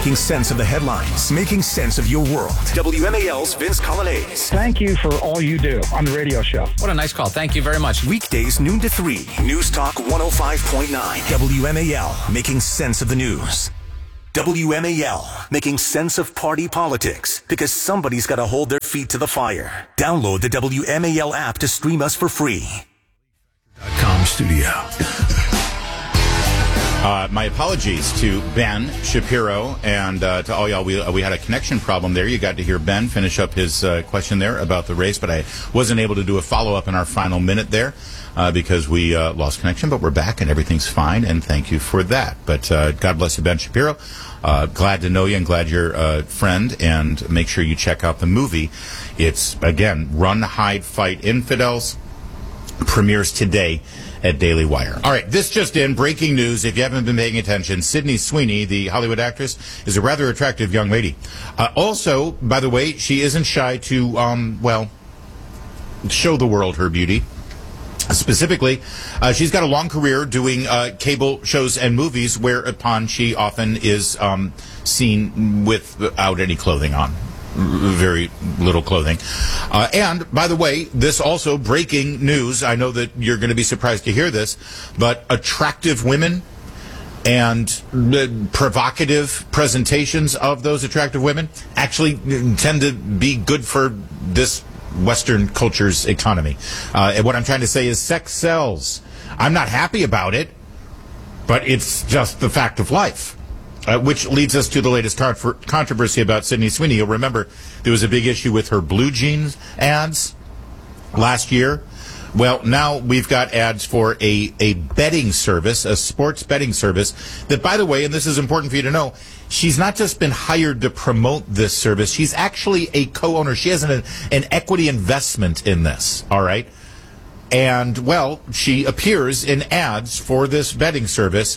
Making sense of the headlines, making sense of your world. WMAL's Vince Colonnese. Thank you for all you do on the radio show. What a nice call. Thank you very much. Weekdays noon to 3. News Talk 105.9. WMAL. Making sense of the news. WMAL. Making sense of party politics. Because somebody's got to hold their feet to the fire. Download the WMAL app to stream us for free. Studio. My apologies to Ben Shapiro and to all y'all. We had a connection problem there. You got to hear Ben finish up his question there about the race, but I wasn't able to do a follow-up in our final minute there because we lost connection, but we're back and everything's fine, and thank you for that. But God bless you, Ben Shapiro. Glad to know you and glad you're a friend, and make sure you check out the movie. It's, again, Run, Hide, Fight, Infidels. Premieres today at Daily Wire. All right, this just in, breaking news. If you haven't been paying attention, Sydney Sweeney, the Hollywood actress, is a rather attractive young lady. Also, by the way, she isn't shy to, show the world her beauty. Specifically, she's got a long career doing cable shows and movies, whereupon she often is seen without any clothing on. Very little clothing. And, by the way, this also breaking news. I know that you're going to be surprised to hear this, but attractive women and provocative presentations of those attractive women actually tend to be good for this Western culture's economy. And what I'm trying to say is sex sells. I'm not happy about it, but it's just the fact of life. Which leads us to the latest controversy about Sydney Sweeney. You'll remember there was a big issue with her blue jeans ads last year. Well, now we've got ads for a betting service, a sports betting service that, by the way, and this is important for you to know, she's not just been hired to promote this service. She's actually a co-owner. She has an equity investment in this, all right? And, well, she appears in ads for this betting service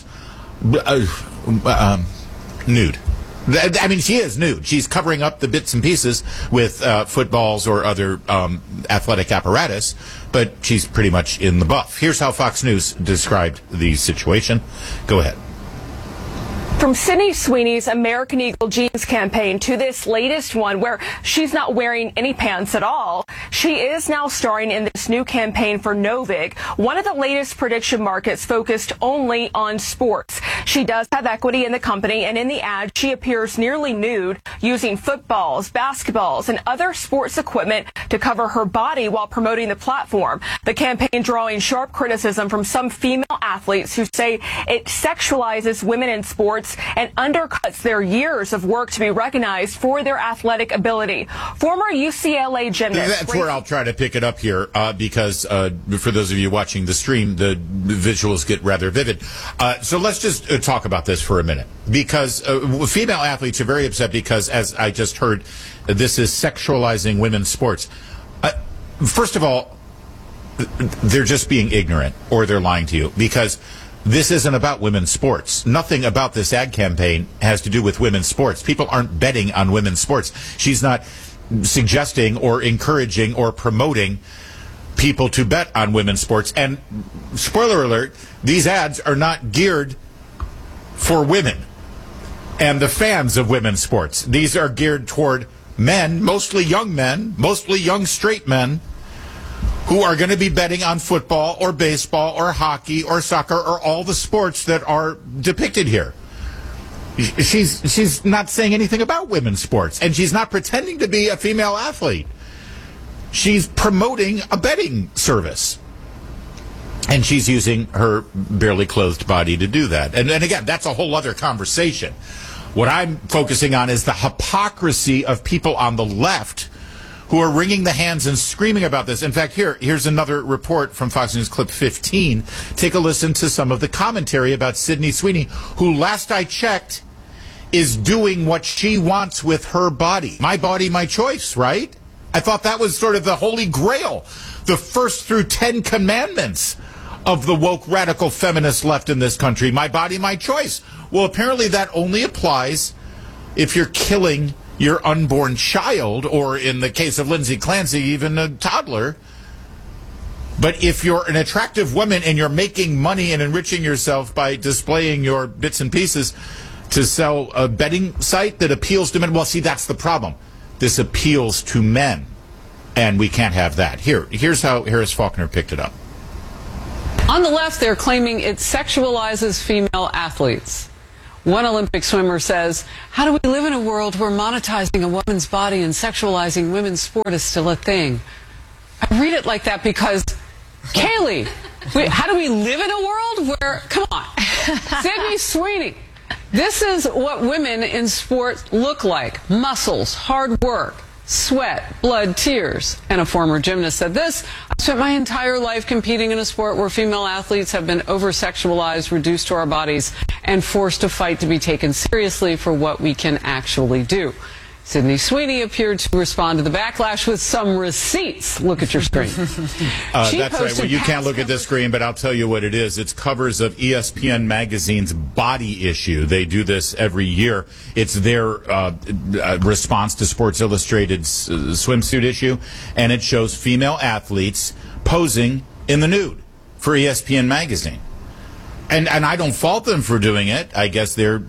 nude. I mean, she is nude. She's covering up the bits and pieces with footballs or other athletic apparatus, but she's pretty much in the buff. Here's how Fox News described the situation. Go ahead. From Sydney Sweeney's American Eagle jeans campaign to this latest one where she's not wearing any pants at all, she is now starring in this new campaign for Novig, one of the latest prediction markets focused only on sports. She does have equity in the company, and in the ad, she appears nearly nude, using footballs, basketballs, and other sports equipment to cover her body while promoting the platform. The campaign drawing sharp criticism from some female athletes who say it sexualizes women in sports and undercuts their years of work to be recognized for their athletic ability. Former UCLA gymnast... That's where I'll try to pick it up here, because for those of you watching the stream, the visuals get rather vivid. So let's just talk about this for a minute, because female athletes are very upset because, as I just heard, this is sexualizing women's sports. First of all, they're just being ignorant, or they're lying to you, because this isn't about women's sports. Nothing about this ad campaign has to do with women's sports. People aren't betting on women's sports. She's not suggesting or encouraging or promoting people to bet on women's sports. And spoiler alert, these ads are not geared for women and the fans of women's sports. These are geared toward men, mostly young straight men, who are going to be betting on football or baseball or hockey or soccer or all the sports that are depicted here. She's not saying anything about women's sports, and she's not pretending to be a female athlete. She's promoting a betting service, and she's using her barely clothed body to do that. And again, that's a whole other conversation. What I'm focusing on is the hypocrisy of people on the left who are wringing the hands and screaming about this. In fact, here's another report from Fox News Clip 15. Take a listen to some of the commentary about Sydney Sweeney, who, last I checked, is doing what she wants with her body. My body, my choice, right? I thought that was sort of the holy grail, the first through 10 commandments of the woke radical feminist left in this country. My body, my choice. Well, apparently that only applies if you're killing your unborn child, or in the case of Lindsay Clancy, even a toddler. But if you're an attractive woman and you're making money and enriching yourself by displaying your bits and pieces, to sell a betting site that appeals to men. Well, see, that's the problem. This appeals to men, and we can't have that. Here's how Harris Faulkner picked it up. On the left, they're claiming it sexualizes female athletes. One Olympic swimmer says, how do we live in a world where monetizing a woman's body and sexualizing women's sport is still a thing? I read it like that because, Kaylee, how do we live in a world where, come on, Sydney Sweeney, this is what women in sport look like. Muscles, hard work, sweat, blood, tears. And a former gymnast said this, I spent my entire life competing in a sport where female athletes have been over-sexualized, reduced to our bodies, and forced to fight to be taken seriously for what we can actually do. Sydney Sweeney appeared to respond to the backlash with some receipts. Look at your screen. That's right. Well, you can't look at this screen, but I'll tell you what it is. It's covers of ESPN Magazine's Body Issue. They do this every year. It's their response to Sports Illustrated's swimsuit issue, and it shows female athletes posing in the nude for ESPN Magazine. And I don't fault them for doing it. I guess they're,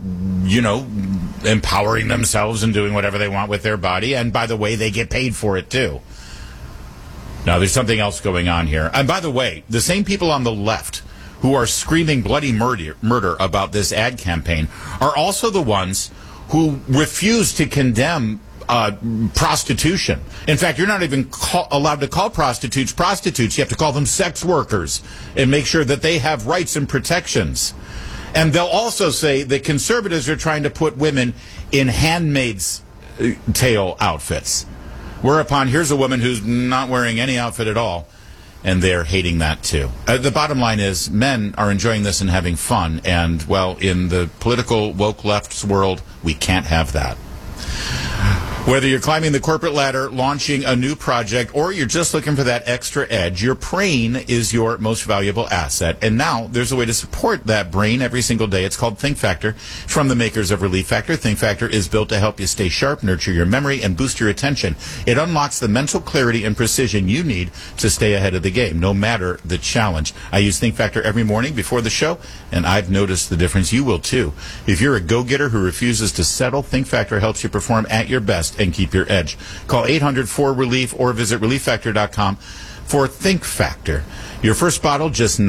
empowering themselves and doing whatever they want with their body. And by the way, they get paid for it too. Now, there's something else going on here. And by the way, the same people on the left who are screaming bloody murder about this ad campaign are also the ones who refuse to condemn prostitution. In fact, you're not even allowed to call prostitutes prostitutes. You have to call them sex workers and make sure that they have rights and protections. And they'll also say that conservatives are trying to put women in Handmaid's Tale outfits. Whereupon, here's a woman who's not wearing any outfit at all, and they're hating that too. The bottom line is men are enjoying this and having fun, and, well, in the political woke left's world, we can't have that. Whether you're climbing the corporate ladder, launching a new project, or you're just looking for that extra edge, your brain is your most valuable asset. And now there's a way to support that brain every single day. It's called Think Factor. From the makers of Relief Factor, Think Factor is built to help you stay sharp, nurture your memory, and boost your attention. It unlocks the mental clarity and precision you need to stay ahead of the game, no matter the challenge. I use Think Factor every morning before the show, and I've noticed the difference. You will too. If you're a go-getter who refuses to settle, Think Factor helps you perform at your best and keep your edge. Call 800-4RELIEF or visit ReliefFactor.com for Think Factor. Your first bottle, just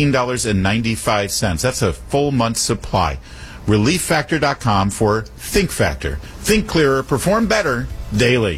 $19.95. That's a full month's supply. ReliefFactor.com for Think Factor. Think clearer, perform better daily.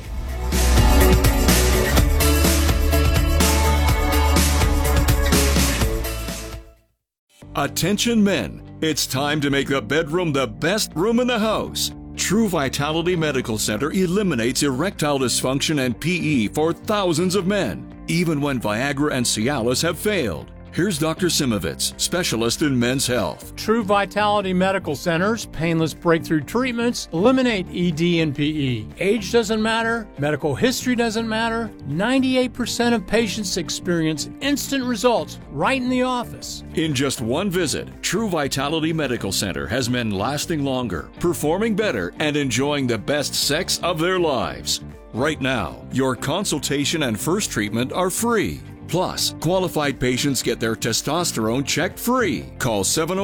Attention men, it's time to make the bedroom the best room in the house. True Vitality Medical Center eliminates erectile dysfunction and PE for thousands of men, even when Viagra and Cialis have failed. Here's Dr. Simovitz, specialist in men's health. True Vitality Medical Center's painless breakthrough treatments eliminate ED and PE. Age doesn't matter. Medical history doesn't matter. 98% of patients experience instant results right in the office. In just one visit, True Vitality Medical Center has men lasting longer, performing better, and enjoying the best sex of their lives. Right now, your consultation and first treatment are free. Plus, qualified patients get their testosterone checked free. Call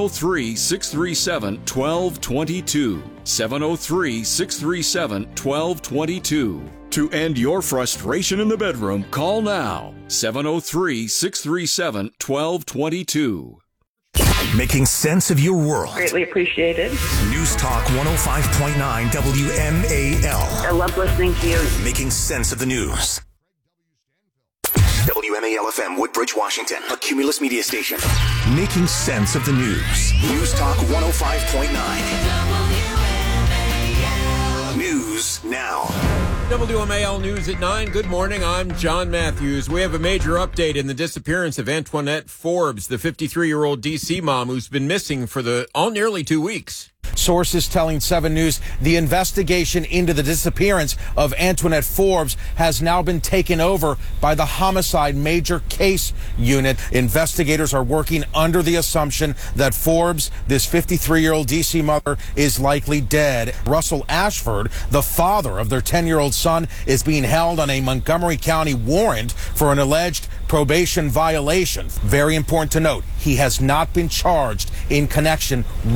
703-637-1222. 703-637-1222. To end your frustration in the bedroom, call now. 703-637-1222. Making sense of your world. Greatly appreciated. News Talk 105.9 WMAL. I love listening to you. Making sense of the news. WMAL-FM, Woodbridge, Washington, a Cumulus media station. Making sense of the news. News Talk 105.9. News now. WMAL News at 9. Good morning. I'm John Matthews. We have a major update in the disappearance of Antoinette Forbes, the 53-year-old D.C. mom who's been missing for nearly 2 weeks. Sources telling 7 News the investigation into the disappearance of Antoinette Forbes has now been taken over by the Homicide Major Case Unit. Investigators are working under the assumption that Forbes, this 53-year-old D.C. mother, is likely dead. Russell Ashford, the father of their 10-year-old son, is being held on a Montgomery County warrant for an alleged probation violation. Very important to note, he has not been charged in connection with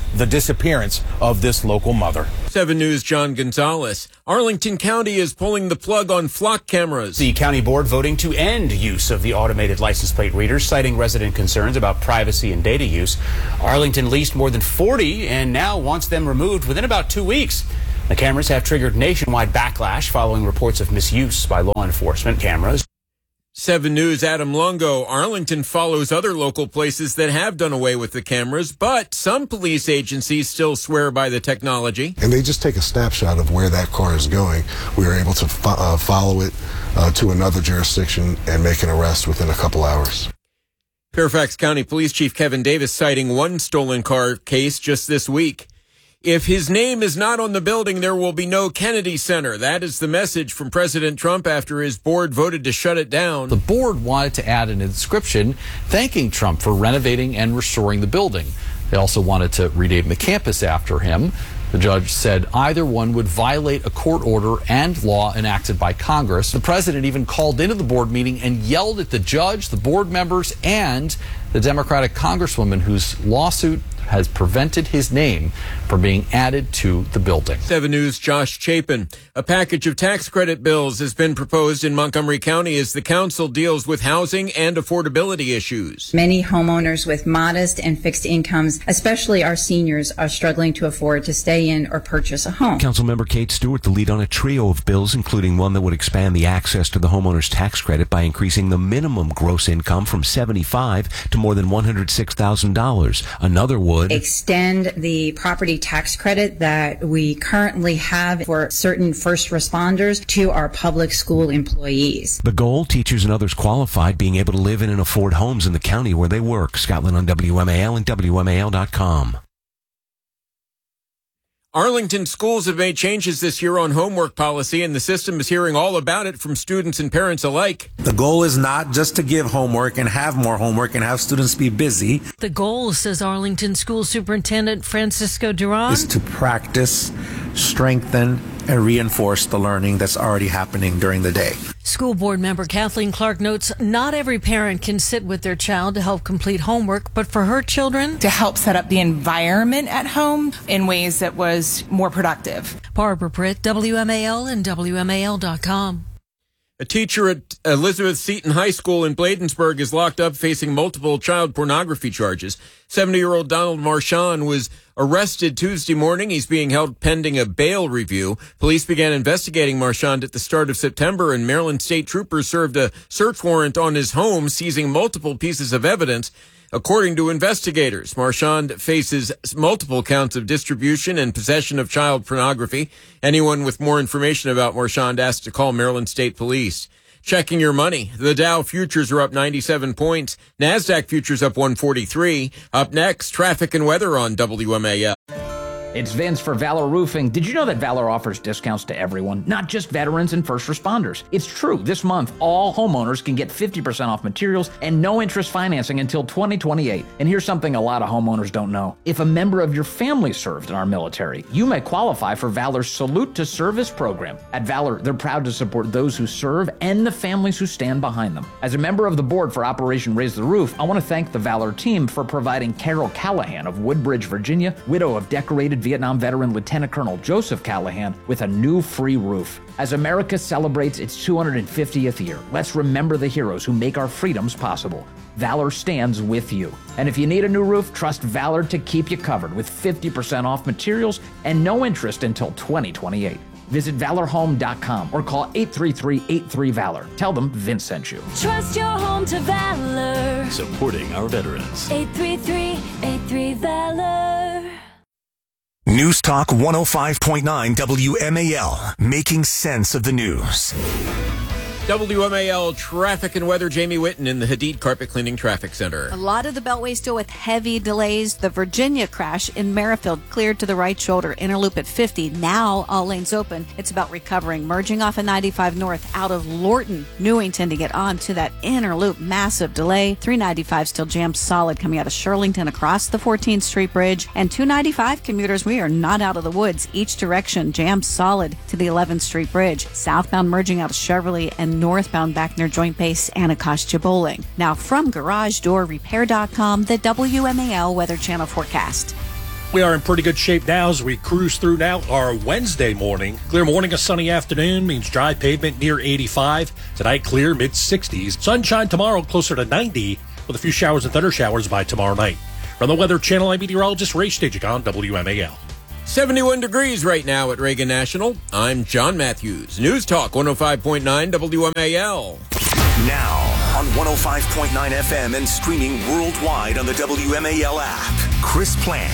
the disappearance of this local mother. 7 News' John Gonzalez. Arlington County is pulling the plug on flock cameras. The county board voting to end use of the automated license plate readers, citing resident concerns about privacy and data use. Arlington leased more than 40 and now wants them removed within about 2 weeks. The cameras have triggered nationwide backlash following reports of misuse by law enforcement cameras. 7 News' Adam Longo. Arlington follows other local places that have done away with the cameras, but some police agencies still swear by the technology. And they just take a snapshot of where that car is going. We are able to follow it to another jurisdiction and make an arrest within a couple hours. Fairfax County Police Chief Kevin Davis citing one stolen car case just this week. If his name is not on the building, there will be no Kennedy Center. That is the message from President Trump after his board voted to shut it down. The board wanted to add an inscription thanking Trump for renovating and restoring the building. They also wanted to rename the campus after him. The judge said either one would violate a court order and law enacted by Congress. The president even called into the board meeting and yelled at the judge, the board members, and the Democratic congresswoman whose lawsuit has prevented his name from being added to the building. 7 News' Josh Chapin. A package of tax credit bills has been proposed in Montgomery County as the council deals with housing and affordability issues. Many homeowners with modest and fixed incomes, especially our seniors, are struggling to afford to stay in or purchase a home. Councilmember Kate Stewart, the lead on a trio of bills, including one that would expand the access to the homeowner's tax credit by increasing the minimum gross income from $75,000 to more than $106,000. Another would extend the property tax credit that we currently have for certain first responders to our public school employees. The goal, teachers and others qualified being able to live in and afford homes in the county where they work. Scotland on WMAL and WMAL.com. Arlington schools have made changes this year on homework policy, and the system is hearing all about it from students and parents alike. The goal is not just to give homework and have more homework and have students be busy. The goal, says Arlington School Superintendent Francisco Duran, is to practice, strengthen, and reinforce the learning that's already happening during the day. School board member Kathleen Clark notes not every parent can sit with their child to help complete homework, but for her children, to help set up the environment at home in ways that was more productive. Barbara Britt, WMAL and WMAL.com. A teacher at Elizabeth Seton High School in Bladensburg is locked up facing multiple child pornography charges. 70-year-old Donald Marchand was arrested Tuesday morning. He's being held pending a bail review. Police began investigating Marchand at the start of September, and Maryland state troopers served a search warrant on his home, seizing multiple pieces of evidence. According to investigators, Marchand faces multiple counts of distribution and possession of child pornography. Anyone with more information about Marchand asked to call Maryland State Police. Checking your money. The Dow futures are up 97 points. NASDAQ futures up 143. Up next, traffic and weather on WMAL. It's Vince for Valor Roofing. Did you know that Valor offers discounts to everyone, not just veterans and first responders? It's true. This month, all homeowners can get 50% off materials and no interest financing until 2028. And here's something a lot of homeowners don't know. If a member of your family served in our military, you may qualify for Valor's Salute to Service program. At Valor, they're proud to support those who serve and the families who stand behind them. As a member of the board for Operation Raise the Roof, I want to thank the Valor team for providing Carol Callahan of Woodbridge, Virginia, widow of decorated Vietnam veteran Lieutenant Colonel Joseph Callahan, with a new free roof. As America celebrates its 250th year, let's remember the heroes who make our freedoms possible. Valor stands with you. And if you need a new roof, trust Valor to keep you covered with 50% off materials and no interest until 2028. Visit valorhome.com or call 833-83-VALOR. Tell them Vince sent you. Trust your home to Valor. Supporting our veterans. 833-83-VALOR. News Talk 105.9 WMAL, making sense of the news. WMAL traffic and weather, Jamie Whitten in the Hadid Carpet Cleaning Traffic Center. A lot of the Beltway still with heavy delays. The Virginia crash in Merrifield cleared to the right shoulder. Inner loop at 50. Now all lanes open. It's about recovering. Merging off of 95 north out of Lorton, Newington to get on to that inner loop. Massive delay. 395 still jammed solid coming out of Shirlington across the 14th Street Bridge. And 295 commuters, we are not out of the woods. Each direction jammed solid to the 11th Street Bridge. Southbound merging out of Cheverly and northbound back near Joint Base Anacostia Bowling. Now from GarageDoorRepair.com, the WMAL Weather Channel forecast. We are in pretty good shape now as we cruise through now our Wednesday morning. Clear morning, a sunny afternoon means dry pavement near 85. Tonight, clear mid-60s. Sunshine tomorrow closer to 90 with a few showers and thunder showers by tomorrow night. From the Weather Channel, I'm meteorologist Ray Stajic on WMAL. 71 degrees right now at Reagan National. I'm John Matthews. News Talk 105.9 WMAL. Now on 105.9 FM and streaming worldwide on the WMAL app. Chris Plant.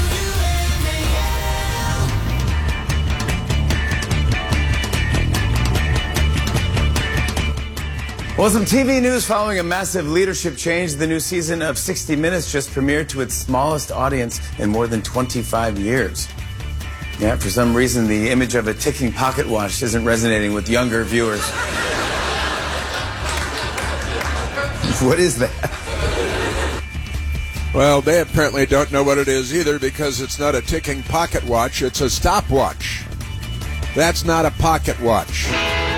Well, some TV news following a massive leadership change. The new season of 60 Minutes just premiered to its smallest audience in more than 25 years. Yeah, for some reason, the image of a ticking pocket watch isn't resonating with younger viewers. What is that? Well, they apparently don't know what it is either, because it's not a ticking pocket watch, it's a stopwatch. That's not a pocket watch.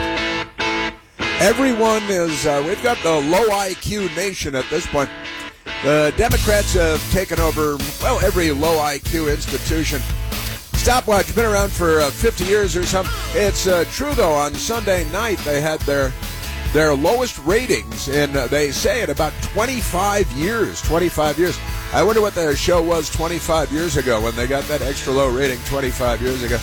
Everyone is, we've got the low IQ nation at this point. The Democrats have taken over, well, every low IQ institution. Stopwatch, been around for 50 years or something. It's true, though, on Sunday night they had their lowest ratings in, they say, in about 25 years. 25 years. I wonder what their show was 25 years ago when they got that extra low rating 25 years ago.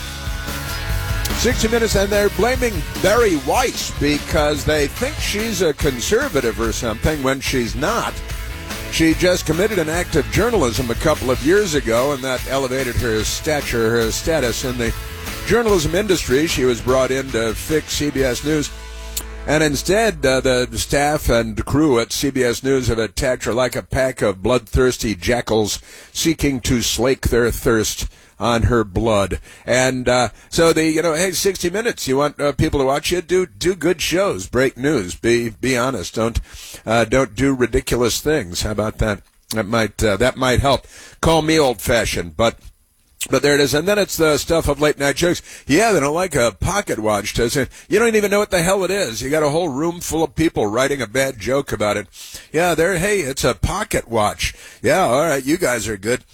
60 Minutes, and they're blaming Barry Weiss because they think she's a conservative or something when she's not. She just committed an act of journalism a couple of years ago, and that elevated her status in the journalism industry. She was brought in to fix CBS News, and instead the staff and crew at CBS News have attacked her like a pack of bloodthirsty jackals seeking to slake their thirst on her blood. And so hey, 60 Minutes, you want people to watch you? Do good shows, break news, be honest. Don't do ridiculous things. How about that? That might help. Call me old-fashioned, but there it is. And then it's the stuff of late night jokes. Yeah, they don't like a pocket watch, does it? You don't even know what the hell it is. You got a whole room full of people writing a bad joke about it. Yeah, hey, it's a pocket watch. Yeah, all right, you guys are good.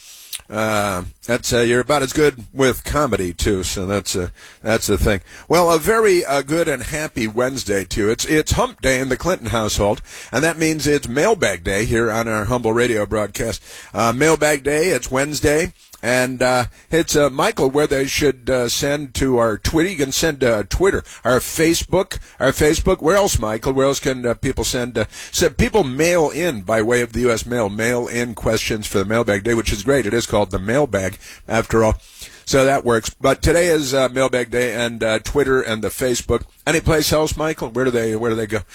You're about as good with comedy too, so that's the thing. Well, a very good and happy Wednesday too. It's Hump Day in the Clinton household, and that means it's Mailbag Day here on our humble radio broadcast. Mailbag Day. It's Wednesday. And it's Michael, where they should send to our Twitter. You can send Twitter, our Facebook. Where else, Michael? Where else can people send? So people mail in by way of the U.S. mail in questions for the Mailbag Day, which is great. It is called the Mailbag, after all. So that works. But today is Mailbag Day, and Twitter and the Facebook. Any place else, Michael? Where do they go?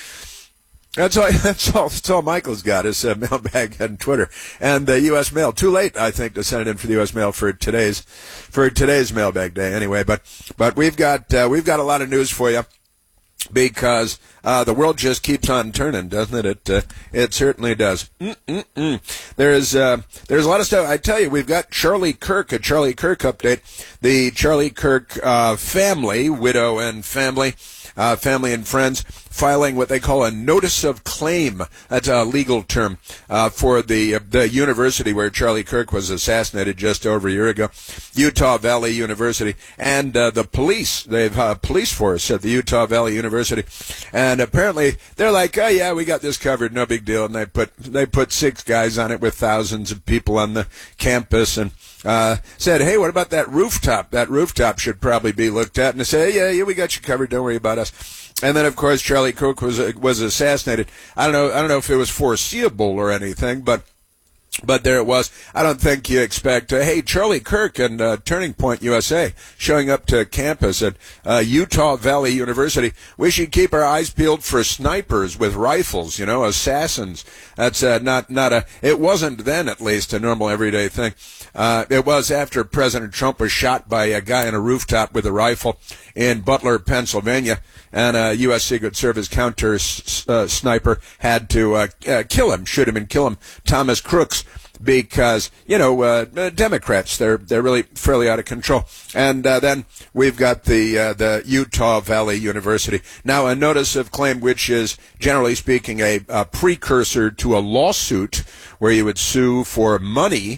That's all Michael's got is Mailbag and Twitter and the U.S. mail. Too late, I think, to send it in for the U.S. mail for today's Mailbag Day. Anyway, but we've got a lot of news for you because the world just keeps on turning, doesn't it? It certainly does. There's a lot of stuff. I tell you, we've got Charlie Kirk, a Charlie Kirk update. The Charlie Kirk family, widow and family and friends, filing what they call a notice of claim. That's a legal term for the university where Charlie Kirk was assassinated just over a year ago, Utah Valley University, and the police. They've police force at the Utah Valley University, and apparently they're like, oh yeah, we got this covered, no big deal. And they put 6 guys on it with thousands of people on the campus, and said, hey, what about that rooftop? That rooftop should probably be looked at. And they say, yeah, we got you covered. Don't worry about us. And then, of course, Charlie Kirk was assassinated. I don't know if it was foreseeable or anything, but there it was. I don't think you expect, hey, Charlie Kirk and Turning Point USA showing up to campus at Utah Valley University. We should keep our eyes peeled for snipers with rifles, assassins. That's it wasn't then, at least, a normal everyday thing. It was after President Trump was shot by a guy on a rooftop with a rifle in Butler, Pennsylvania, and a U.S. Secret Service counter sniper had to kill him, shoot him and kill him, Thomas Crooks, because, Democrats, they're really fairly out of control. And then we've got the Utah Valley University. Now, a notice of claim, which is, generally speaking, a precursor to a lawsuit where you would sue for money.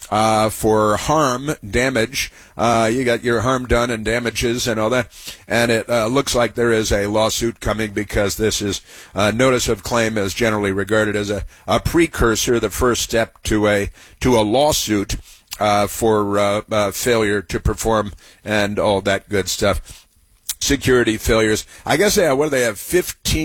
for harm, damage. You got your harm done and damages and all that. And it looks like there is a lawsuit coming because this is notice of claim is generally regarded as a precursor, the first step to a lawsuit for failure to perform and all that good stuff. Security failures. I guess what do they have? 15